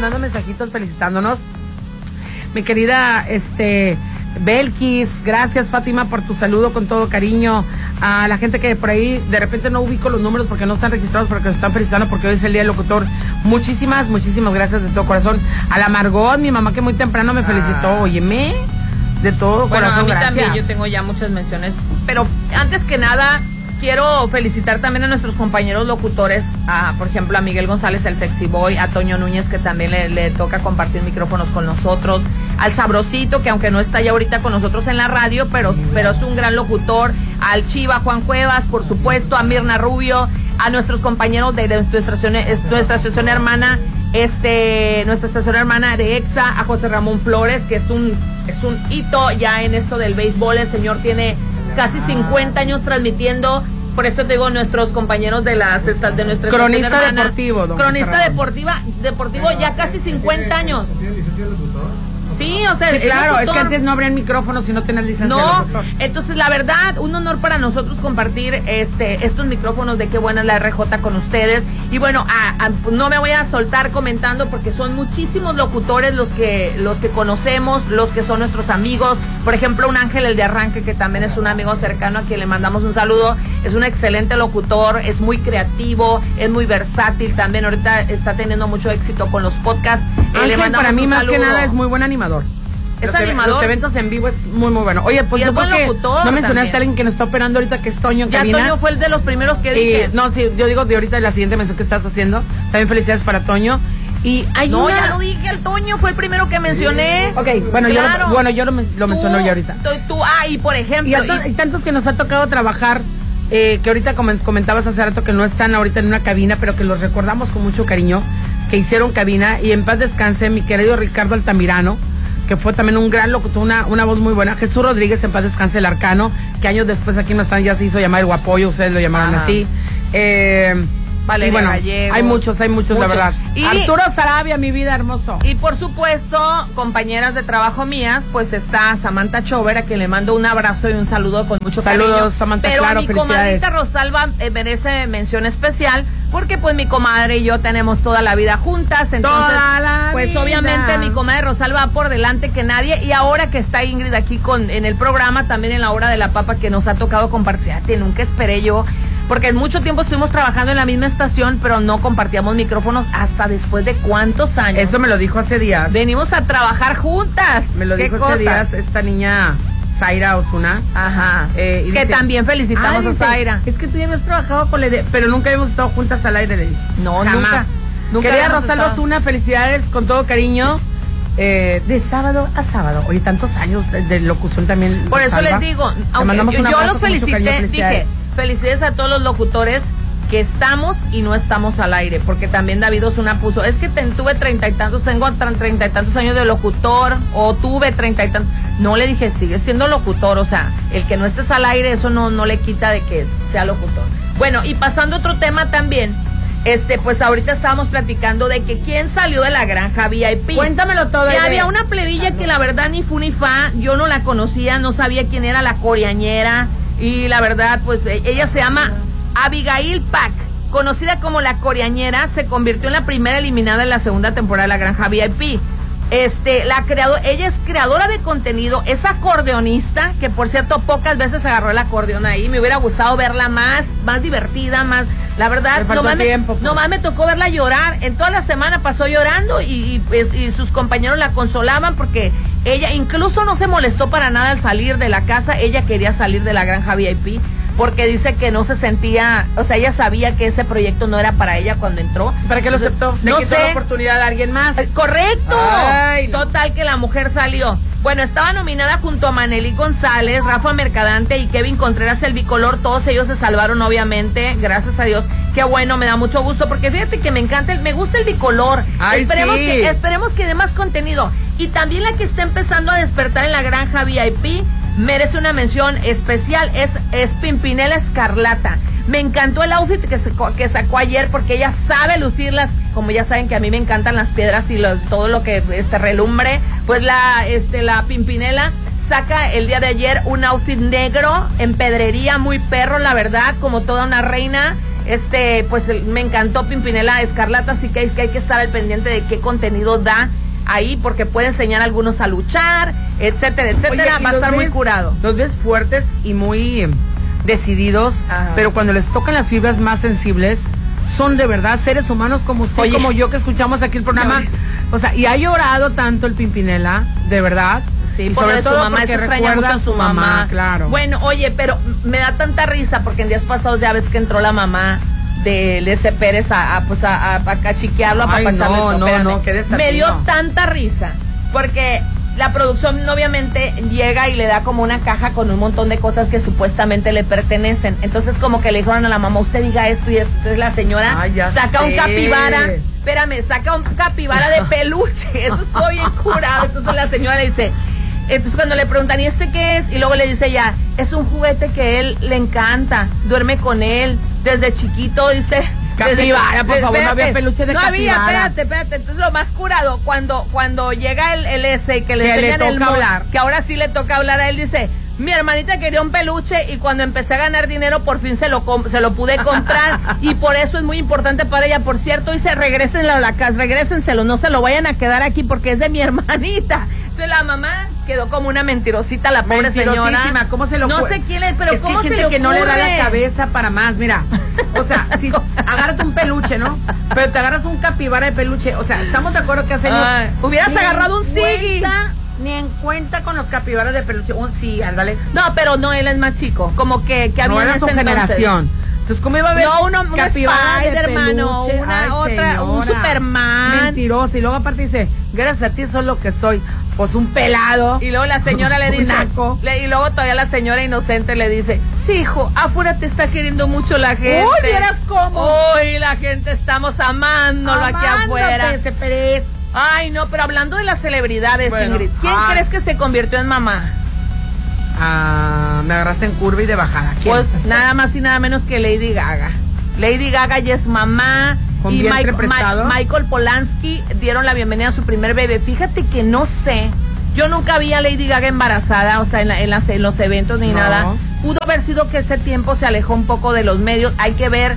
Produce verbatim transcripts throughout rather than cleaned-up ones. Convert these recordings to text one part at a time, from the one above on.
mandando mensajitos felicitándonos. Mi querida, este... Belkis, gracias Fátima por tu saludo con todo cariño. A la gente que por ahí de repente no ubico los números porque no están registrados, porque nos están felicitando porque hoy es el día del locutor. Muchísimas, muchísimas gracias de todo corazón. A la Margot, mi mamá que muy temprano me felicitó. Ah. Óyeme, de todo bueno, corazón, a mí gracias. también, yo tengo ya muchas menciones. Pero antes que nada, quiero felicitar también a nuestros compañeros locutores, a, por ejemplo, a Miguel González, el Sexy Boy, a Toño Núñez, que también le, le toca compartir micrófonos con nosotros, al Sabrosito, que aunque no está ya ahorita con nosotros en la radio, pero, pero es un gran locutor, al Chiva, Juan Cuevas, por supuesto, a Mirna Rubio, a nuestros compañeros de, de nuestra, estación, nuestra estación hermana, este, nuestra estación hermana de EXA, a José Ramón Flores, que es un, es un hito ya en esto del béisbol. El señor tiene casi cincuenta años transmitiendo. Por eso te digo, nuestros compañeros de las estas de nuestra cronista hermana, deportivo, don cronista deportiva, deportivo ya casi cincuenta años. Sí, o sea, sí, claro, es que antes no abrían micrófonos si no tenías licencia. No, entonces la verdad, un honor para nosotros compartir este estos micrófonos de Qué Buena es la R J con ustedes. Y bueno, a, a, no me voy a soltar comentando porque son muchísimos locutores los que los que conocemos, los que son nuestros amigos. Por ejemplo, un Ángel, el de Arranque, que también es un amigo cercano a quien le mandamos un saludo. Es un excelente locutor, es muy creativo, es muy versátil también. Ahorita está teniendo mucho éxito con los podcasts. Ángel, le mandamos para mí más que nada es muy buen animador. Es los animador. Los eventos en vivo es muy, muy bueno. Oye, pues y yo creo que no mencionaste a alguien que nos está operando ahorita, que es Toño en Ya cabina. Toño fue el de los primeros que dije. Y, no, sí, yo digo de ahorita la siguiente mención que estás haciendo. También felicidades para Toño. Y hay no, una... ya lo dije, el Toño fue el primero que mencioné. Ok, bueno, claro. yo, lo, bueno yo lo, lo menciono ya ahorita. Tú, tú, ah, y por ejemplo... Y, a, y, y tantos que nos ha tocado trabajar, eh, que ahorita comentabas hace rato que no están ahorita en una cabina, pero que los recordamos con mucho cariño, que hicieron cabina. Y en paz descanse mi querido Ricardo Altamirano, que fue también un gran locutor, una, una voz muy buena. Jesús Rodríguez, en paz descanse, el Arcano, que años después aquí en Mazatlán ya se hizo llamar el Guapoyo, ustedes lo llamaron Ajá. así. Eh... Valeria y bueno, Gallego. hay muchos, hay muchos, muchos. la verdad. Y, Arturo Sarabia, mi vida hermoso. Y por supuesto, compañeras de trabajo mías, pues está Samantha Chover, a quien le mando un abrazo y un saludo con mucho Saludos, cariño. Samantha, Pero claro, a mi comadrita Rosalba eh, merece mención especial, porque pues mi comadre y yo tenemos toda la vida juntas. Entonces, toda la pues vida. obviamente mi comadre Rosalba va por delante que nadie. Y ahora que está Ingrid aquí con en el programa, también en la hora de la papa, que nos ha tocado compartir. Fíjate, nunca esperé yo, porque en mucho tiempo estuvimos trabajando en la misma estación, pero no compartíamos micrófonos hasta después de cuántos años. Eso me lo dijo hace días. Venimos a trabajar juntas. Me lo dijo hace días esta niña Zaira Osuna. Ajá. Eh, y que dice, también felicitamos ah, dice, a Zaira. Es que tú ya habías trabajado con la idea, pero nunca habíamos estado juntas al aire, le dije. No, jamás. Nunca, nunca Querida Rosalba Osuna, felicidades con todo cariño. Eh, de sábado a sábado. Oye, tantos años de, de locución también. Por Rosalba. eso les digo, aunque yo, yo los felicité, dije, felicidades a todos los locutores que estamos y no estamos al aire, porque también David Osuna puso, es que te, tuve treinta y tantos, tengo treinta y tantos años de locutor, o tuve treinta y tantos. No, le dije, sigue siendo locutor, o sea, el que no estés al aire, eso no, no le quita de que sea locutor. Bueno, y pasando a otro tema también, este, pues ahorita estábamos platicando de que quién salió de la granja V I P. Cuéntamelo todo. Y había una plebilla que la verdad ni fu ni fa, yo no la conocía, no sabía quién era la coreañera, y la verdad, pues ella se llama Abigail Pack, conocida como la coreañera, se convirtió en la primera eliminada en la segunda temporada de la granja V I P. Este, la creadora, ella es creadora de contenido, es acordeonista, que por cierto pocas veces agarró el acordeón ahí, me hubiera gustado verla más, más divertida, más, la verdad, nomás me, tiempo, pues. nomás me tocó verla llorar, en toda la semana pasó llorando y, y, pues, y sus compañeros la consolaban porque ella incluso no se molestó para nada al salir de la casa, ella quería salir de la granja V I P, porque dice que no se sentía, o sea, ella sabía que ese proyecto no era para ella cuando entró. ¿Para qué lo aceptó? No ¿Le sé. la oportunidad a alguien más? Correcto. Ay, no. Total que la mujer salió. Bueno, estaba nominada junto a Manely González, Rafa Mercadante y Kevin Contreras, el bicolor. Todos ellos se salvaron, obviamente, gracias a Dios. Qué bueno, me da mucho gusto, porque fíjate que me encanta, el, me gusta el bicolor. Ay, esperemos, sí. que, esperemos que dé más contenido. Y también la que está empezando a despertar en la granja V I P merece una mención especial, es, es Pimpinela Escarlata. Me encantó el outfit que, se, que sacó ayer, porque ella sabe lucirlas, como ya saben que a mí me encantan las piedras y los, todo lo que este relumbre. Pues la, este, la Pimpinela saca el día de ayer un outfit negro en pedrería, muy perro, la verdad, como toda una reina. Este, pues me encantó Pimpinela Escarlata, así que hay, que hay que estar al pendiente de qué contenido da ahí, porque puede enseñar a algunos a luchar, etcétera, etcétera. Oye, va a estar ves, muy curado. Los ves fuertes y muy decididos, ajá, pero cuando les tocan las fibras más sensibles, son de verdad seres humanos como usted, oye, como yo, que escuchamos aquí el programa. No, o sea, y ha llorado tanto el Pimpinela, de verdad. Sí, y sobre todo su mamá, se extraña mucho a su mamá. mamá. Claro. Bueno, oye, pero me da tanta risa porque en días pasados ya ves que entró la mamá de Lece Pérez a, a pues a, a, a cachiquearlo, a papacharlo. No, no, no, qué desafío. Me dio tanta risa porque la producción obviamente llega y le da como una caja con un montón de cosas que supuestamente le pertenecen. Entonces como que le dijeron a la mamá, usted diga esto y esto. Entonces la señora Ay, saca sé. un capibara, espérame, saca un capibara de peluche. Eso estuvo bien curado. Entonces la señora le dice, entonces cuando le preguntan, ¿y este qué es? Y luego le dice ella, es un juguete que él le encanta, duerme con él desde chiquito, dice. Capibara, por favor, espérate, no había peluche de no capibara. No había, espérate, espérate. Entonces lo más curado, cuando cuando llega el, el ese que le que enseñan le el toca hablar, que ahora sí le toca hablar a él, dice, mi hermanita quería un peluche y cuando empecé a ganar dinero por fin se lo se lo pude comprar y por eso es muy importante para ella. Por cierto, dice, regrésenlo a la casa, regrésenselo, no se lo vayan a quedar aquí porque es de mi hermanita. Entonces la mamá quedó como una mentirosita, la pobre señora. ¿Cómo se lo No sé quién es, pero es ¿cómo que hay se gente le ocurre? que no le da la cabeza para más, mira. O sea, si agárrate un peluche, ¿no? Pero te agarras un capibara de peluche. O sea, estamos de acuerdo que hace años. Ay, hubieras agarrado un Siggy. Ni en cuenta con los capibaras de peluche. Un sí, ándale. No, pero no, él es más chico. Como que, que había no en era ese su generación. Entonces. Entonces, ¿cómo iba a haber? No, uno, un Spider-Man, una Ay, otra, señora, un Superman. Mentiroso. Y luego aparte dice, gracias a ti soy lo que soy. Pues un pelado. Y luego la señora le dice, le, y luego todavía la señora inocente le dice, sí, hijo, afuera te está queriendo mucho la gente. Uy, ¿vieras cómo? Uy, la gente estamos amándolo aquí afuera. Ese Pérez. Ay, no, pero hablando de las celebridades, bueno, Ingrid, ¿quién ay. crees que se convirtió en mamá? Ah, me agarraste en curva y de bajada. ¿Quién? Pues nada más y nada menos que Lady Gaga. Lady Gaga ya es mamá. ¿Con y vientre Mike, prestado? Ma- Michael Polanski dieron la bienvenida a su primer bebé. Fíjate que no sé, yo nunca vi a Lady Gaga embarazada, o sea, en, la, en, las, en los eventos ni no. nada. Pudo haber sido que ese tiempo se alejó un poco de los medios. Hay que ver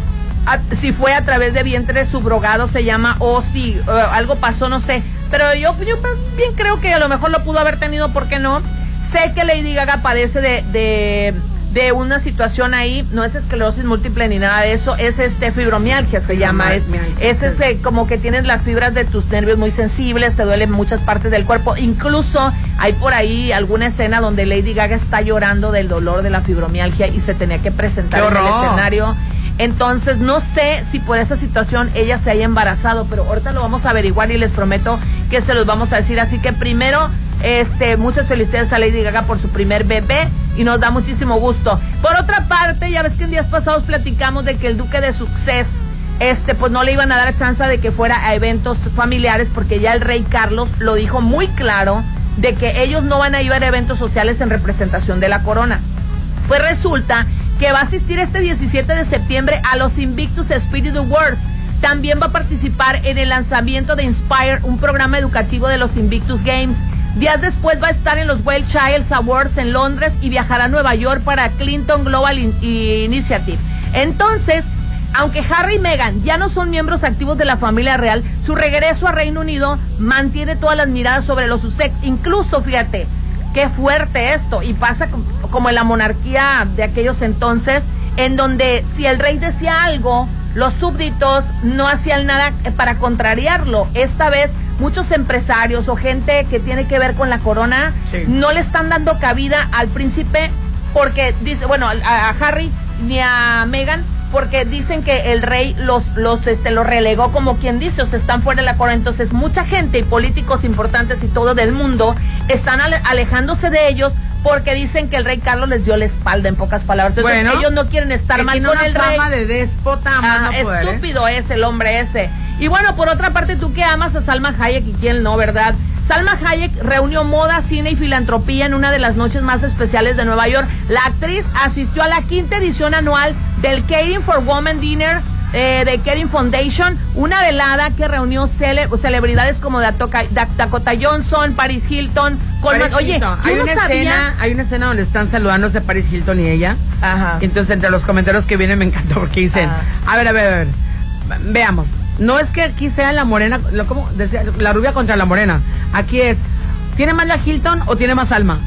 a, si fue a través de vientre subrogado, se llama, o si uh, algo pasó, no sé. Pero yo, yo bien creo que a lo mejor lo pudo haber tenido, ¿por qué no? Sé que Lady Gaga padece de... de de una situación ahí, no es esclerosis múltiple ni nada de eso, es este fibromialgia se llama, es, es ese como que tienes las fibras de tus nervios muy sensibles, te duelen muchas partes del cuerpo, incluso hay por ahí alguna escena donde Lady Gaga está llorando del dolor de la fibromialgia y se tenía que presentar en el escenario. Entonces no sé si por esa situación ella se haya embarazado, pero ahorita lo vamos a averiguar y les prometo que se los vamos a decir. Así que primero, este, muchas felicidades a Lady Gaga por su primer bebé y nos da muchísimo gusto. Por otra parte, ya ves que en días pasados platicamos de que el duque de Sussex, este, pues no le iban a dar chance de que fuera a eventos familiares porque ya el rey Carlos lo dijo muy claro de que ellos no van a ir a eventos sociales en representación de la corona. Pues resulta que va a asistir este diecisiete de septiembre a los Invictus Spirit Awards. También va a participar en el lanzamiento de Inspire, un programa educativo de los Invictus Games. Días después va a estar en los Well Childs Awards en Londres y viajará a Nueva York para Clinton Global In- Initiative. Entonces, aunque Harry y Meghan ya no son miembros activos de la familia real, su regreso a Reino Unido mantiene todas las miradas sobre los Sussex. Incluso, fíjate, qué fuerte esto, y pasa como en la monarquía de aquellos entonces, en donde si el rey decía algo, los súbditos no hacían nada para contrariarlo. Esta vez muchos empresarios o gente que tiene que ver con la corona sí. no le están dando cabida al príncipe porque dice, bueno, a, a Harry ni a Meghan, porque dicen que el rey los los este los relegó, como quien dice, o sea, están fuera de la corona. Entonces mucha gente y políticos importantes y todo del mundo están ale- alejándose de ellos porque dicen que el rey Carlos les dio la espalda, en pocas palabras. Entonces bueno, ellos no quieren estar mal con el rey. Fama de déspota, ah, no poder, estúpido ¿eh? Es el hombre ese. Y bueno, por otra parte, tú que amas a Salma Hayek y quién no, ¿verdad? Salma Hayek reunió moda, cine y filantropía en una de las noches más especiales de Nueva York. La actriz asistió a la quinta edición anual del Caring for Women Dinner eh, de Kering Foundation, una velada que reunió cele celebridades como Dakota Johnson, Paris Hilton, Colman. Paris Oye, Hilton. yo hay no una sabía. escena, hay una escena donde están saludándose Paris Hilton y ella. Ajá. Entonces, entre los comentarios que vienen me encantó porque dicen, Ajá. a ver, a ver, a ver, veamos. No es que aquí sea la morena, lo, como decía, la rubia contra la morena. Aquí es, ¿tiene más la Hilton o tiene más alma?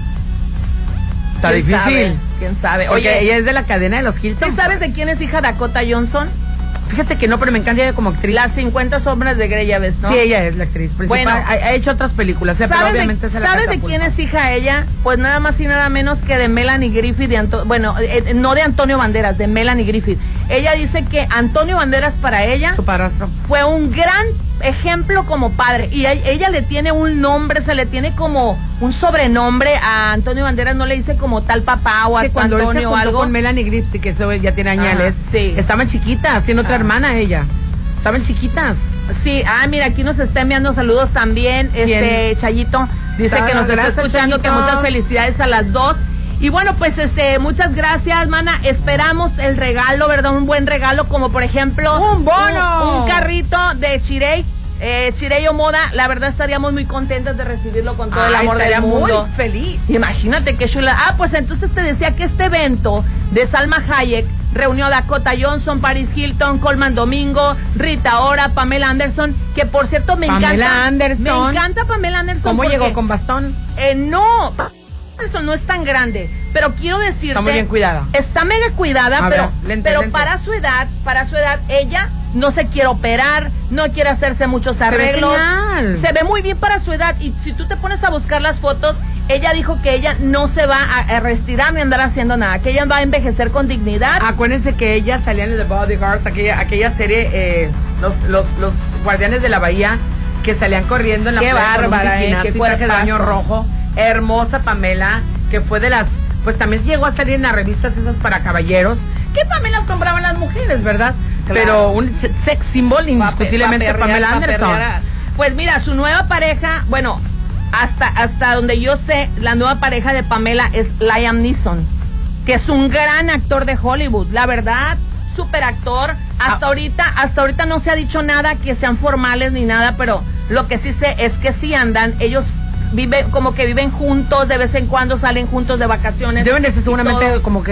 Está ¿Quién difícil. sabe? ¿Quién sabe? Porque Oye, ella es de la cadena de los Hilton. ¿sí sabes de quién es hija Dakota Johnson? Fíjate que no, pero me encanta ella como actriz. Las cincuenta sombras de Grey, ya ves, ¿no? Sí, ella es la actriz principal. Bueno, ha, ha hecho otras películas, ¿eh? Pero ¿Sabes obviamente de, se la ¿sabes de catapulta. quién es hija ella? Pues nada más y nada menos que de Melanie Griffith, de Anto bueno, eh, no de Antonio Banderas, de Melanie Griffith. Ella dice que Antonio Banderas para ella Su padrastro. fue un gran ejemplo como padre, y ella, ella le tiene un nombre, se le tiene como un sobrenombre a Antonio Banderas, no le dice como tal papá o Es que cuando él se Antonio o juntó algo. con Melanie Griffith, que eso ya tiene añales, Ajá, sí. estaban chiquitas, tiene otra Ah. hermana ella. Estaban chiquitas. Sí, ah, mira, aquí nos está enviando saludos también, este Chayito, dice Claro, que nos está gracias, escuchando, Chayito. que muchas felicidades a las dos. Y bueno, pues este, muchas gracias, mana. Esperamos el regalo, ¿verdad? Un buen regalo, como por ejemplo, ¡Un bono! Un, un carrito de Chirey. Eh, Chirey Moda, la verdad estaríamos muy contentas de recibirlo con todo el Ay, amor del estaría mundo. muy feliz. Imagínate qué chula. Ah, pues entonces te decía que este evento de Salma Hayek reunió a Dakota Johnson, Paris Hilton, Colman Domingo, Rita Ora, Pamela Anderson, que por cierto me Pamela encanta. Anderson. Me encanta Pamela Anderson. ¿Cómo porque, llegó con bastón? Eh, no, Anderson no es tan grande, pero quiero decirte. Está muy bien cuidada. Está mega cuidada, A pero, ver, lente, pero lente. para su edad, para su edad, ella no se quiere operar, no quiere hacerse muchos Se ve arreglos. genial. Se ve muy bien para su edad. Y si tú te pones a buscar las fotos, ella dijo que ella no se va a, a retirar ni andar haciendo nada, que ella va a envejecer con dignidad. Acuérdense que ella salía en The Bodyguards, aquella, aquella serie, eh, los, los, los guardianes de la bahía, que salían corriendo en la Qué playa con un bárbara, eh, bikinazo qué y traje de cuerpazo. baño rojo. Hermosa Pamela, que fue de las, pues también llegó a salir en las revistas esas para caballeros, que también las compraban las mujeres, ¿verdad? Claro. Pero un se- sex symbol indiscutiblemente Pa- pa- perrear, Pamela pa- Anderson. perrear. Pues mira, su nueva pareja, bueno, hasta, hasta donde yo sé, la nueva pareja de Pamela es Liam Neeson, que es un gran actor de Hollywood, la verdad, súper actor. Hasta Ah. ahorita, hasta ahorita no se ha dicho nada que sean formales ni nada, pero lo que sí sé es que sí andan, ellos viven, como que viven juntos, de vez en cuando salen juntos de vacaciones. Deben de ser y seguramente todo. como que